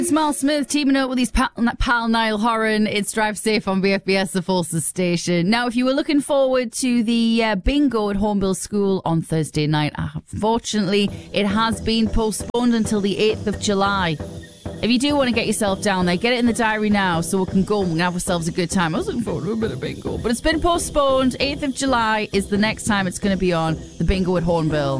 It's Mal Smith teaming up with his pal Niall Horan. It's Drive Safe on BFBS, the Forces station. Now, if you were looking forward to the bingo at Hornbill School on Thursday night, unfortunately, it has been postponed until the 8th of July. If you do want to get yourself down there, get it in the diary now so we can go and have ourselves a good time. I was looking forward to a bit of bingo, but it's been postponed. 8th of July is the next time it's going to be on, the bingo at Hornbill.